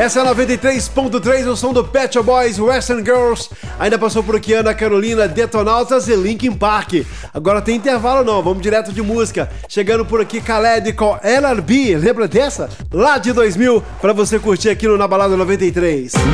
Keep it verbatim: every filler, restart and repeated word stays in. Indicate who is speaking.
Speaker 1: Essa é a noventa e três ponto três, o som do Pet Shop Boys, Western Girls. Ainda passou por aqui Ana Carolina, Detonautas e Linkin Park. Agora tem intervalo não, vamos direto de música. Chegando por aqui Khaled com L R B, lembra dessa? Lá de dois mil, pra você curtir aqui no Na Balada noventa e três.